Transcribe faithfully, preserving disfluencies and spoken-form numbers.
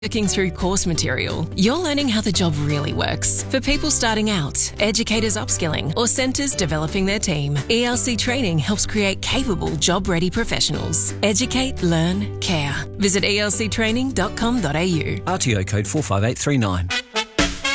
Working through course material, you're learning how the job really works. For people starting out, educators upskilling, or centres developing their team, E L C Training helps create capable, job-ready professionals. Educate, learn, care. Visit e l c training dot com dot a u. R T O code four five eight three nine.